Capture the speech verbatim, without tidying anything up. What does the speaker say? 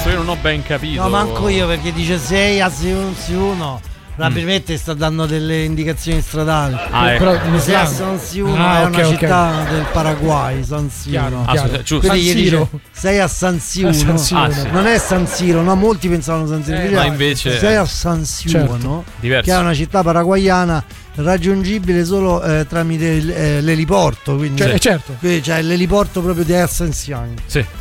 io non ho ben capito. No, manco io, perché dice sei a uno. Probabilmente mm. sta dando delle indicazioni stradali. Ah, ecco. Però sei a San Siuno ah, è okay, una okay. città del Paraguay, San Siuno. Ah, scusa, giusto. Quindi San gli Siro. dice sei a San Siuno. San Siro. Ah, sì. Non è San Siro, no, molti pensavano San Siro. Eh, ma invece sei a San Siuno, certo. che è una città paraguayana raggiungibile solo eh, tramite il, eh, l'eliporto, quindi cioè, certo. qui c'è l'eliporto proprio di Ascensione. Sì.